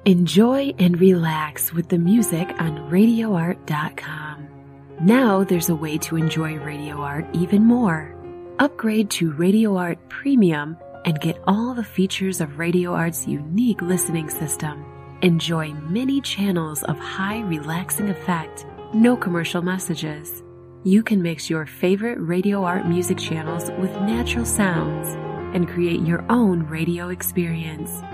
Enjoy and relax with the music on RadioArt.com. Now there's a way to enjoy Radio Art even more. Upgrade to Radio Art Premium and get all the features of Radio Art's unique listening system. Enjoy many channels of high relaxing effect, no commercial messages. You can mix your favorite Radio Art music channels with natural sounds and create your own radio experience.